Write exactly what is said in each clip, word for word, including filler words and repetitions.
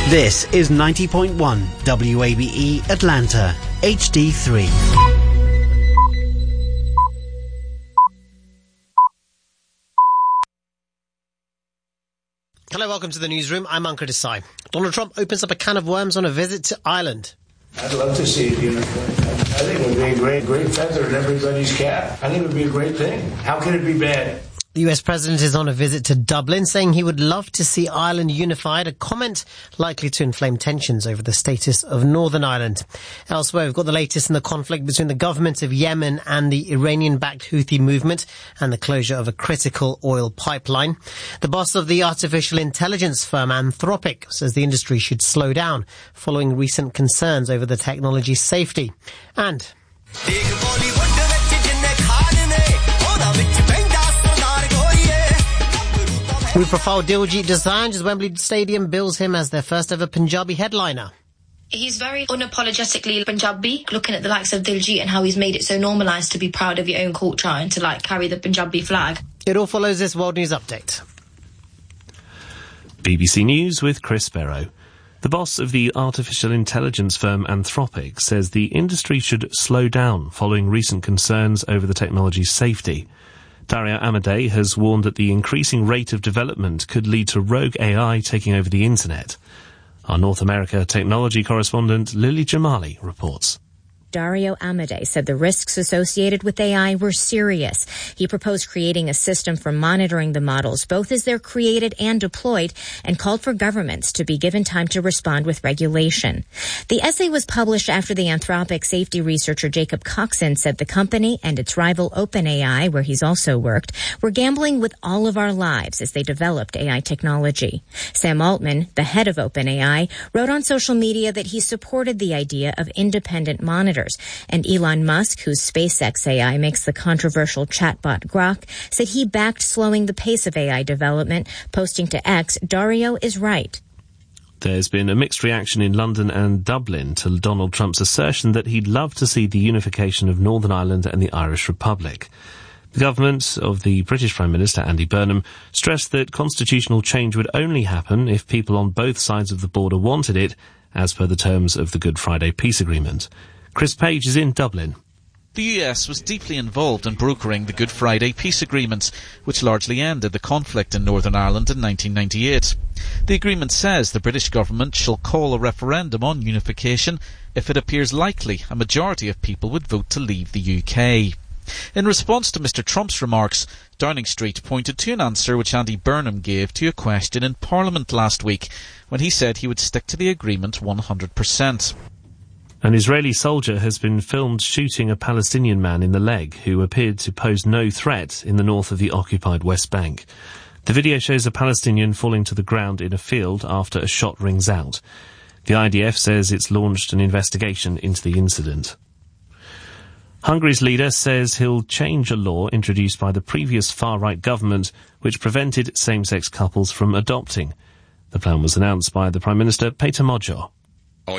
This is ninety point one W A B E Atlanta, H D three. Hello, welcome to the newsroom. I'm Ankur Desai. Donald Trump opens up a can of worms on a visit to Ireland. I'd love to see it. You know, I think it would be a great, great feather in everybody's cap. I think it would be a great thing. How can it be bad? The U S president is on a visit to Dublin, saying he would love to see Ireland unified, a comment likely to inflame tensions over the status of Northern Ireland. Elsewhere, we've got the latest in the conflict between the government of Yemen and the Iranian-backed Houthi movement and the closure of a critical oil pipeline. The boss of the artificial intelligence firm Anthropic says the industry should slow down following recent concerns over the technology's safety. And we profile Diljit Dosanjh as Wembley Stadium bills him as their first ever Punjabi headliner. He's very unapologetically Punjabi, looking at the likes of Diljit and how he's made it so normalised to be proud of your own culture and to, like, carry the Punjabi flag. It all follows this World News Update. B B C News with Chris Sparrow. The boss of the artificial intelligence firm Anthropic says the industry should slow down following recent concerns over the technology's safety. Dario Amodei has warned that the increasing rate of development could lead to rogue A I taking over the internet. Our North America technology correspondent Lily Jamali reports. Dario Amodei said the risks associated with A I were serious. He proposed creating a system for monitoring the models, both as they're created and deployed, and called for governments to be given time to respond with regulation. The essay was published after the Anthropic safety researcher Jacob Coxon said the company and its rival OpenAI, where he's also worked, were gambling with all of our lives as they developed A I technology. Sam Altman, the head of OpenAI, wrote on social media that he supported the idea of independent monitors. And Elon Musk, whose SpaceX A I makes the controversial chatbot Grok, said he backed slowing the pace of A I development, posting to X, Dario is right. There's been a mixed reaction in London and Dublin to Donald Trump's assertion that he'd love to see the unification of Northern Ireland and the Irish Republic. The government of the British Prime Minister, Andy Burnham, stressed that constitutional change would only happen if people on both sides of the border wanted it, as per the terms of the Good Friday Peace Agreement. Chris Page is in Dublin. The U S was deeply involved in brokering the Good Friday Peace Agreement, which largely ended the conflict in Northern Ireland in nineteen ninety-eight. The agreement says the British government shall call a referendum on unification if it appears likely a majority of people would vote to leave the U K. In response to Mister Trump's remarks, Downing Street pointed to an answer which Andy Burnham gave to a question in Parliament last week, when he said he would stick to the agreement one hundred percent. An Israeli soldier has been filmed shooting a Palestinian man in the leg who appeared to pose no threat in the north of the occupied West Bank. The video shows a Palestinian falling to the ground in a field after a shot rings out. The I D F says it's launched an investigation into the incident. Hungary's leader says he'll change a law introduced by the previous far-right government which prevented same-sex couples from adopting. The plan was announced by the Prime Minister, Peter Magyar. Those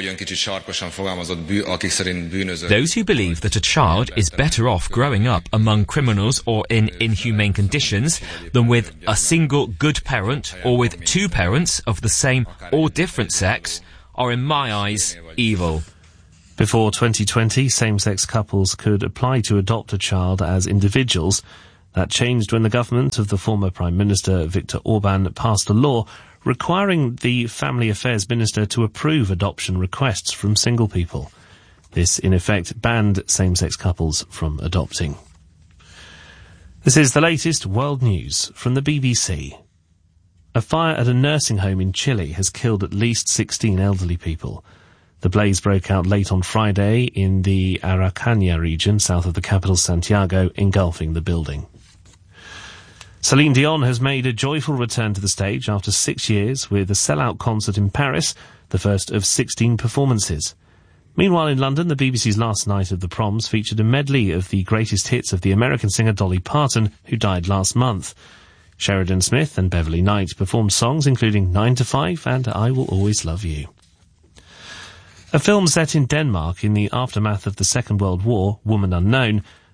who believe that a child is better off growing up among criminals or in inhumane conditions than with a single good parent or with two parents of the same or different sex are, in my eyes, evil. Before twenty twenty, same-sex couples could apply to adopt a child as individuals. That changed when the government of the former Prime Minister, Viktor Orban, passed a law requiring the Family Affairs Minister to approve adoption requests from single people. This, in effect, banned same-sex couples from adopting. This is the latest world news from the B B C. A fire at a nursing home in Chile has killed at least sixteen elderly people. The blaze broke out late on Friday in the Araucanía region, south of the capital Santiago, engulfing the building. Celine Dion has made a joyful return to the stage after six years with a sell-out concert in Paris, the first of sixteen performances. Meanwhile, in London, the B B C's last night of the proms featured a medley of the greatest hits of the American singer Dolly Parton, who died last month. Sheridan Smith and Beverly Knight performed songs including nine to five and I Will Always Love You. A film set in Denmark in the aftermath of the Second World War, Woman Unknown,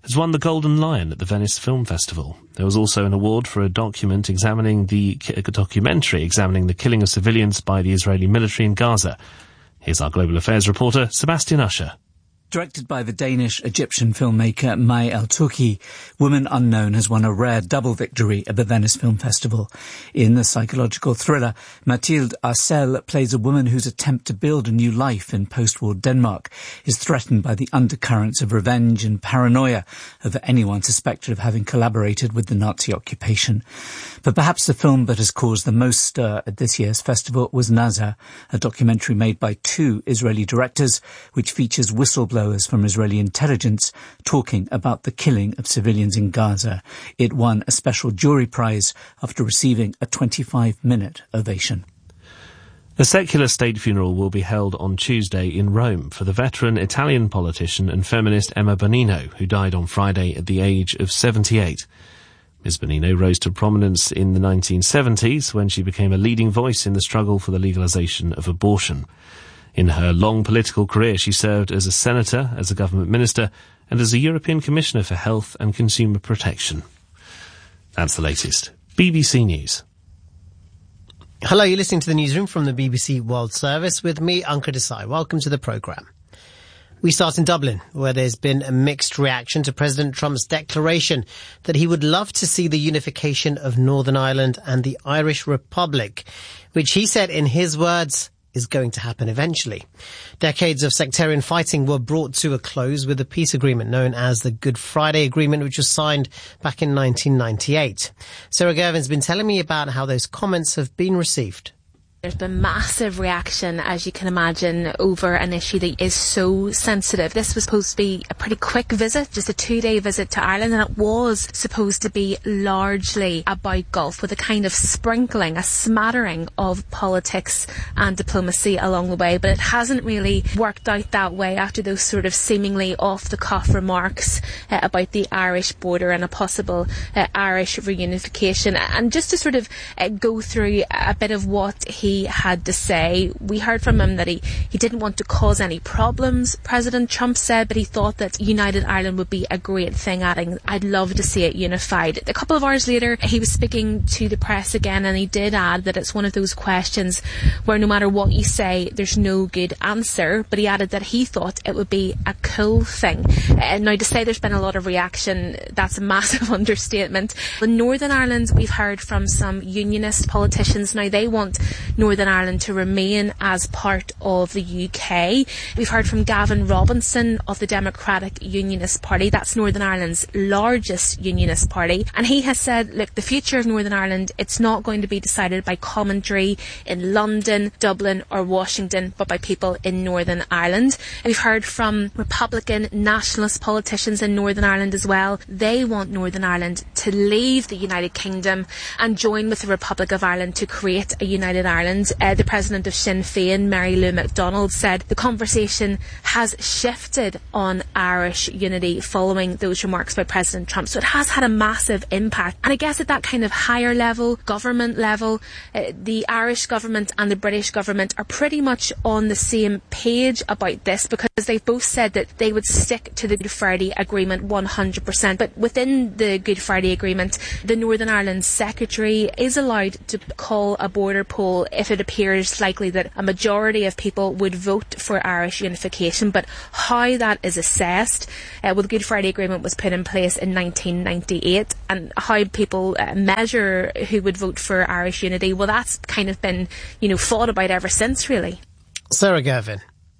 has won the Golden Lion at the Venice Film Festival. There was also an award for a document examining the a documentary examining the killing of civilians by the Israeli military in Gaza. Here's our Global Affairs reporter, Sebastian Usher. Directed by the Danish-Egyptian filmmaker Mai El-Touki, Woman Unknown has won a rare double victory at the Venice Film Festival. In the psychological thriller, Mathilde Arcel plays a woman whose attempt to build a new life in post-war Denmark is threatened by the undercurrents of revenge and paranoia over anyone suspected of having collaborated with the Nazi occupation. But perhaps the film that has caused the most stir at this year's festival was Nazar, a documentary made by two Israeli directors, which features whistleblowers from Israeli intelligence talking about the killing of civilians in Gaza. It won a special jury prize after receiving a twenty-five minute ovation. A secular state funeral will be held on Tuesday in Rome for the veteran Italian politician and feminist Emma Bonino, who died on Friday at the age of seventy-eight. Miz Bonino rose to prominence in the nineteen seventies when she became a leading voice in the struggle for the legalization of abortion. In her long political career, she served as a senator, as a government minister, and as a European Commissioner for Health and Consumer Protection. That's the latest. B B C News. Hello, you're listening to the newsroom from the B B C World Service with me, Anka Desai. Welcome to the programme. We start in Dublin, where there's been a mixed reaction to President Trump's declaration that he would love to see the unification of Northern Ireland and the Irish Republic, which he said, in his words, is going to happen eventually. Decades of sectarian fighting were brought to a close with a peace agreement known as the Good Friday Agreement, which was signed back in nineteen ninety-eight. Sarah Gervin's been telling me about how those comments have been received. There's been massive reaction, as you can imagine, over an issue that is so sensitive. This was supposed to be a pretty quick visit, just a two-day visit to Ireland, and it was supposed to be largely about golf, with a kind of sprinkling, a smattering of politics and diplomacy along the way. But it hasn't really worked out that way after those sort of seemingly off-the-cuff remarks uh, about the Irish border and a possible uh, Irish reunification. And just to sort of uh, go through a bit of what he He had to say. We heard from him that he, he didn't want to cause any problems, President Trump said, but he thought that United Ireland would be a great thing, adding, I'd love to see it unified. A couple of hours later, he was speaking to the press again, and he did add that it's one of those questions where no matter what you say, there's no good answer, but he added that he thought it would be a cool thing. Uh, now, to say there's been a lot of reaction, that's a massive understatement. In Northern Ireland, we've heard from some unionist politicians. Now, they want Northern Ireland to remain as part of the U K. We've heard from Gavin Robinson of the Democratic Unionist Party. That's Northern Ireland's largest unionist party. And he has said, look, the future of Northern Ireland, it's not going to be decided by commentary in London, Dublin or Washington, but by people in Northern Ireland. And we've heard from Republican nationalist politicians in Northern Ireland as well. They want Northern Ireland to leave the United Kingdom and join with the Republic of Ireland to create a United Ireland. Uh, the president of Sinn Féin, Mary Lou McDonald, said the conversation has shifted on Irish unity following those remarks by President Trump. So it has had a massive impact. And I guess at that kind of higher level, government level, uh, the Irish government and the British government are pretty much on the same page about this, because they've both said that they would stick to the Good Friday Agreement one hundred percent. But within the Good Friday Agreement, the Northern Ireland Secretary is allowed to call a border poll if it appears likely that a majority of people would vote for Irish unification. But how that is assessed, uh, well, the Good Friday Agreement was put in place in nineteen ninety-eight, and how people uh, measure who would vote for Irish unity, well, that's kind of been, you know, thought about ever since, really. Sarah Gervin.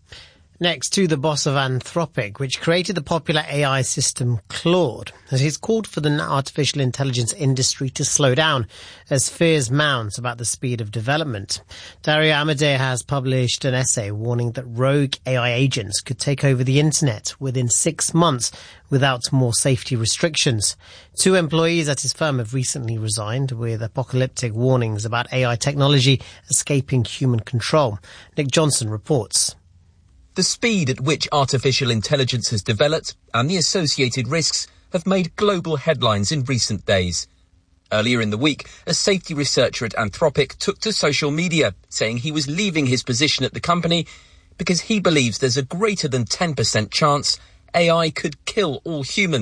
Next to the boss of Anthropic, which created the popular A I system Claude, as he's called for the artificial intelligence industry to slow down as fears mount about the speed of development. Dario Amodei has published an essay warning that rogue A I agents could take over the internet within six months without more safety restrictions. Two employees at his firm have recently resigned with apocalyptic warnings about A I technology escaping human control. Nick Johnson reports. The speed at which artificial intelligence has developed and the associated risks have made global headlines in recent days. Earlier in the week, a safety researcher at Anthropic took to social media, saying he was leaving his position at the company because he believes there's a greater than ten percent chance A I could kill all humans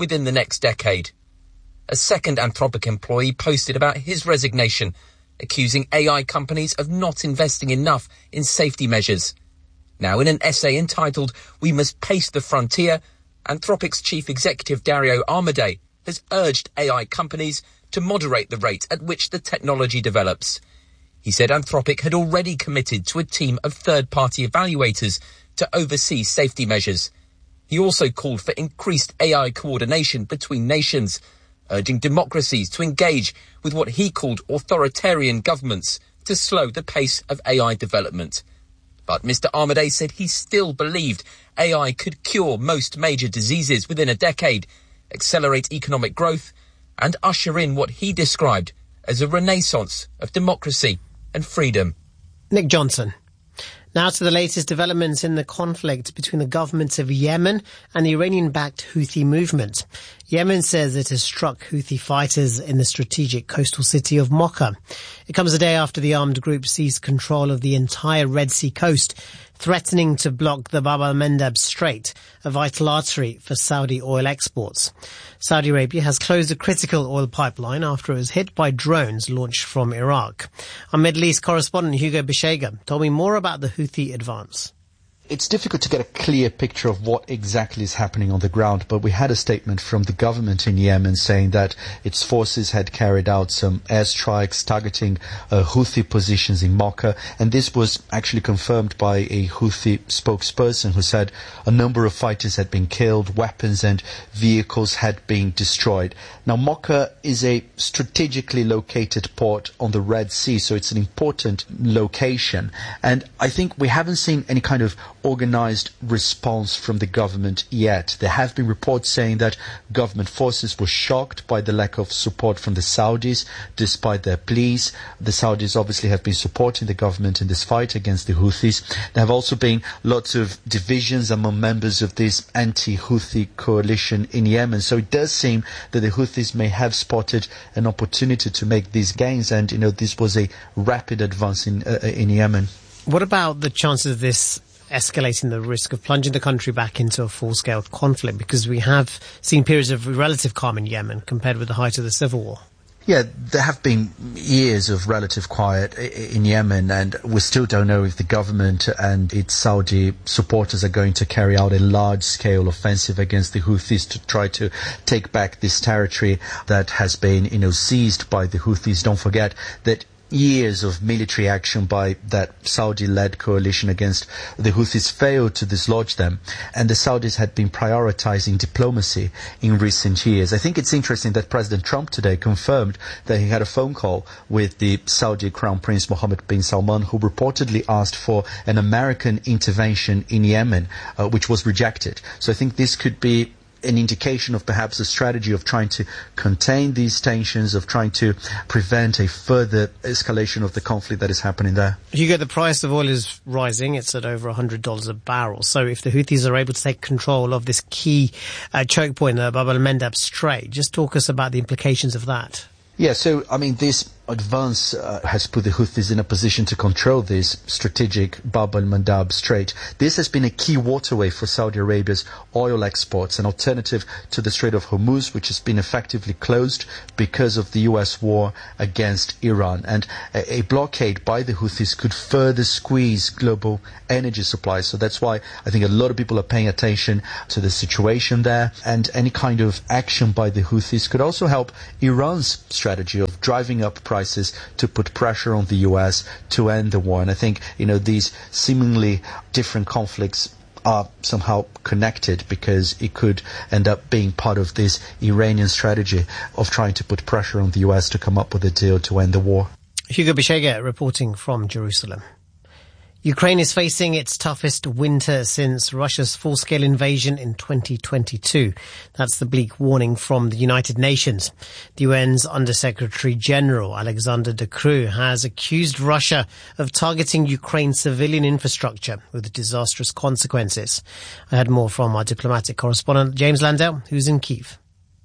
within the next decade. A second Anthropic employee posted about his resignation, accusing A I companies of not investing enough in safety measures. Now, in an essay entitled "We Must Pace the Frontier," Anthropic's chief executive Dario Amodei has urged A I companies to moderate the rate at which the technology develops. He said Anthropic had already committed to a team of third-party evaluators to oversee safety measures. He also called for increased A I coordination between nations, urging democracies to engage with what he called authoritarian governments to slow the pace of A I development. But Mister Amodei said he still believed A I could cure most major diseases within a decade, accelerate economic growth, and usher in what he described as a renaissance of democracy and freedom. Nick Johnson. Now to the latest developments in the conflict between the governments of Yemen and the Iranian-backed Houthi movement. Yemen says it has struck Houthi fighters in the strategic coastal city of Mocha. It comes a day after the armed group seized control of the entire Red Sea coast, threatening to block the Bab al-Mandab Strait, a vital artery for Saudi oil exports. Saudi Arabia has closed a critical oil pipeline after it was hit by drones launched from Iraq. Our Middle East correspondent Hugo Bishega told me more about the Houthi advance. It's difficult to get a clear picture of what exactly is happening on the ground, but we had a statement from the government in Yemen saying that its forces had carried out some airstrikes targeting uh, Houthi positions in Mocha, and this was actually confirmed by a Houthi spokesperson who said a number of fighters had been killed, weapons and vehicles had been destroyed. Now, Mocha is a strategically located port on the Red Sea, so it's an important location, and I think we haven't seen any kind of organized response from the government yet. There have been reports saying that government forces were shocked by the lack of support from the Saudis, despite their pleas. The Saudis obviously have been supporting the government in this fight against the Houthis. There have also been lots of divisions among members of this anti-Houthi coalition in Yemen. So it does seem that the Houthis may have spotted an opportunity to make these gains, and, you know, this was a rapid advance in, uh, in Yemen. What about the chances of this escalating the risk of plunging the country back into a full-scale conflict? Because we have seen periods of relative calm in Yemen compared with the height of the civil war. Yeah, there have been years of relative quiet in Yemen, and we still don't know if the government and its Saudi supporters are going to carry out a large-scale offensive against the Houthis to try to take back this territory that has been, you know, seized by the Houthis. Don't forget that years of military action by that Saudi-led coalition against the Houthis failed to dislodge them, and the Saudis had been prioritizing diplomacy in recent years. I think it's interesting that President Trump today confirmed that he had a phone call with the Saudi Crown Prince Mohammed bin Salman, who reportedly asked for an American intervention in Yemen, uh, which was rejected. So I think this could be an indication of perhaps a strategy of trying to contain these tensions, of trying to prevent a further escalation of the conflict that is happening there. Hugo, the price of oil is rising. It's at over one hundred dollars a barrel. So if the Houthis are able to take control of this key uh, choke point, the Bab al-Mandab Strait, just talk us about the implications of that. Yeah, so, I mean, this advance uh, has put the Houthis in a position to control this strategic Bab al-Mandab Strait. This has been a key waterway for Saudi Arabia's oil exports, an alternative to the Strait of Hormuz, which has been effectively closed because of the U S war against Iran. And a, a blockade by the Houthis could further squeeze global energy supplies. So that's why I think a lot of people are paying attention to the situation there. And any kind of action by the Houthis could also help Iran's strategy of driving up prices to put pressure on the U S to end the war. And I think, you know, these seemingly different conflicts are somehow connected, because it could end up being part of this Iranian strategy of trying to put pressure on the U S to come up with a deal to end the war. Hugo Bishega reporting from Jerusalem. Ukraine is facing its toughest winter since Russia's full-scale invasion in twenty twenty-two. That's the bleak warning from the United Nations. The U N's Under-Secretary General Alexander De Croo has accused Russia of targeting Ukraine's civilian infrastructure with disastrous consequences. I had more from our diplomatic correspondent James Landell, who's in Kyiv.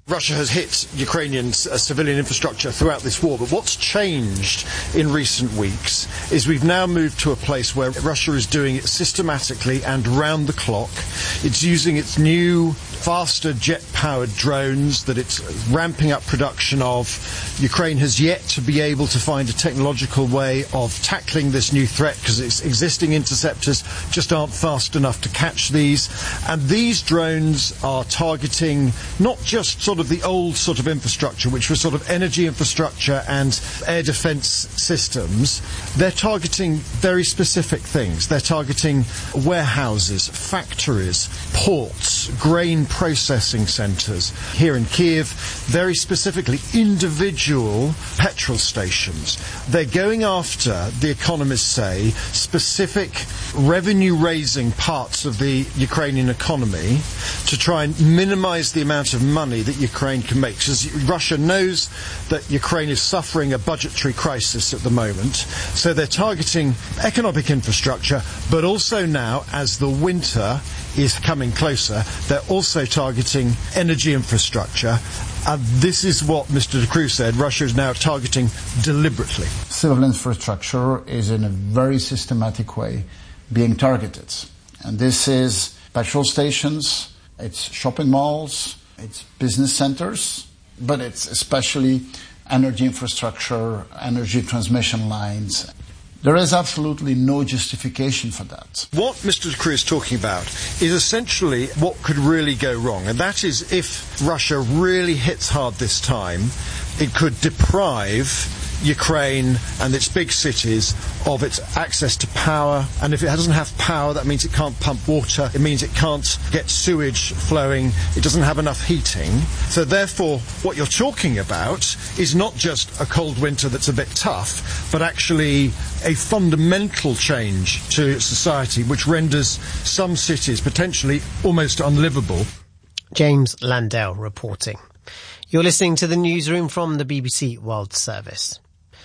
Russia has hit Ukrainian uh, civilian infrastructure throughout this war, but what's changed in recent weeks is we've now moved to a place where Russia is doing it systematically and round the clock. It's using its new, faster jet-powered drones that it's ramping up production of. Ukraine has yet to be able to find a technological way of tackling this new threat because its existing interceptors just aren't fast enough to catch these. And these drones are targeting not just sort of the old sort of infrastructure, which was sort of energy infrastructure and air defense systems. They're targeting very specific things. They're targeting warehouses, factories, ports, grain processing centres. Here in Kiev, very specifically, individual petrol stations. They're going after, the economists say, specific revenue-raising parts of the Ukrainian economy to try and minimise the amount of money that Ukraine can make. Because Russia knows that Ukraine is suffering a budgetary crisis at the moment, so they're targeting economic infrastructure, but also now, as the winter is coming closer, they're also targeting energy infrastructure. And this is what Mister De Croo said, Russia is now targeting deliberately. Civil infrastructure is in a very systematic way being targeted. And this is petrol stations, it's shopping malls, it's business centers, but it's especially energy infrastructure, energy transmission lines. There is absolutely no justification for that. What Mister De Croo is talking about is essentially what could really go wrong, and that is if Russia really hits hard this time, it could deprive Ukraine and its big cities of its access to power, and if it doesn't have power, that means it can't pump water, it means it can't get sewage flowing, it doesn't have enough heating. So therefore, what you're talking about is not just a cold winter that's a bit tough, but actually a fundamental change to society which renders some cities potentially almost unlivable. James Landell reporting. You're listening to the newsroom from the B B C World Service.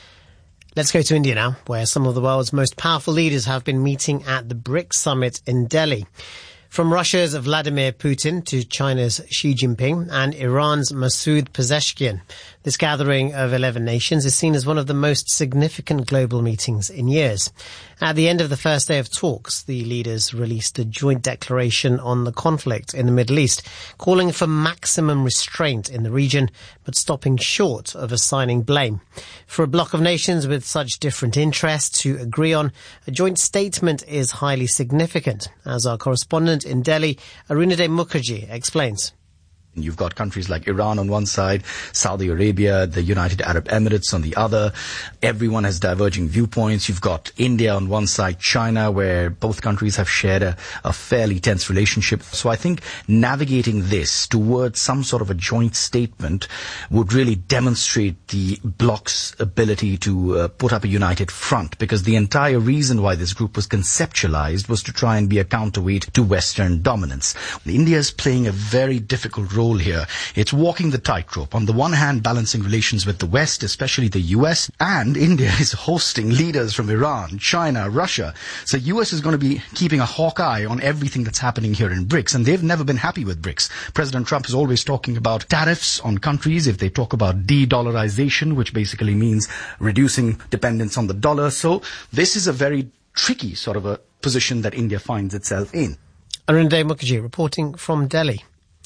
Let's go to India now, where some of the world's most powerful leaders have been meeting at the BRICS summit in Delhi. From Russia's Vladimir Putin to China's Xi Jinping and Iran's Masoud Pezeshkian, this gathering of eleven nations is seen as one of the most significant global meetings in years. At the end of the first day of talks, the leaders released a joint declaration on the conflict in the Middle East, calling for maximum restraint in the region, but stopping short of assigning blame. For a bloc of nations with such different interests to agree on, a joint statement is highly significant, as our correspondent in Delhi, Arunadhay Mukherjee, explains. You've got countries like Iran on one side, Saudi Arabia, the United Arab Emirates on the other. Everyone has diverging viewpoints. You've got India on one side, China, where both countries have shared a, a fairly tense relationship. So I think navigating this towards some sort of a joint statement would really demonstrate the bloc's ability to uh, put up a united front, because the entire reason why this group was conceptualized was to try and be a counterweight to Western dominance. India is playing a very difficult role role here. It's walking the tightrope. On the one hand, balancing relations with the West, especially the U S, and India is hosting leaders from Iran, China, Russia. So U S is going to be keeping a hawk eye on everything that's happening here in BRICS, and they've never been happy with BRICS. President Trump is always talking about tariffs on countries. If they talk about de-dollarization, which basically means reducing dependence on the dollar. So this is a very tricky sort of a position that India finds itself in. Arunadhay Mukherjee reporting from Delhi.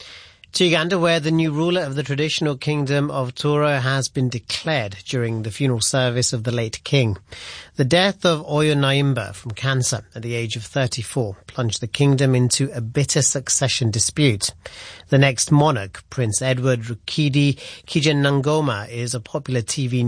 To Uganda, where the new ruler of the traditional kingdom of Toro has been declared during the funeral service of the late king. The death of Oyo Naimba from cancer at the age of thirty-four plunged the kingdom into a bitter succession dispute. The next monarch, Prince Edward Rukidi Kijanangoma, is a popular T V